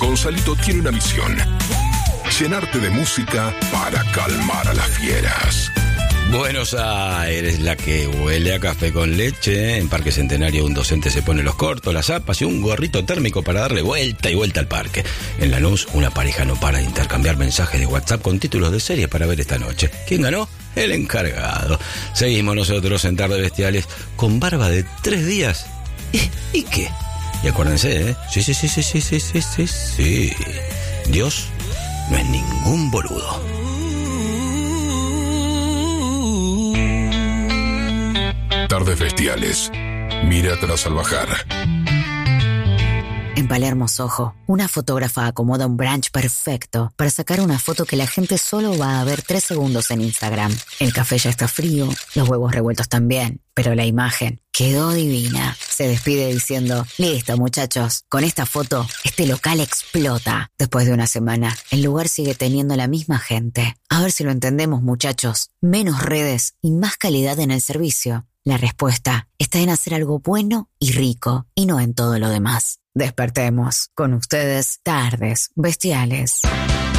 Gonzalito tiene una misión: llenarte de música para calmar a las fieras. Buenos Aires, la que huele a café con leche. En Parque Centenario un docente se pone los cortos, las zapas y un gorrito térmico para darle vuelta y vuelta al parque. En Lanús, una pareja no para de intercambiar mensajes de WhatsApp con títulos de serie para ver esta noche. ¿Quién ganó? El encargado. Seguimos nosotros en Tarde Bestiales con barba de 3 días. ¿Y qué? Y acuérdense, ¿eh? Sí. Dios no es ningún boludo. Tardes Bestiales. Mira atrás al bajar. En Palermo, Soho, una fotógrafa acomoda un brunch perfecto para sacar una foto que la gente solo va a ver 3 segundos en Instagram. El café ya está frío, los huevos revueltos también, pero la imagen quedó divina. Se despide diciendo: listo, muchachos, con esta foto este local explota. Después de una semana, el lugar sigue teniendo la misma gente. A ver si lo entendemos, muchachos. Menos redes y más calidad en el servicio. La respuesta está en hacer algo bueno y rico, y no en todo lo demás. Despertemos. Con ustedes, Tardes Bestiales.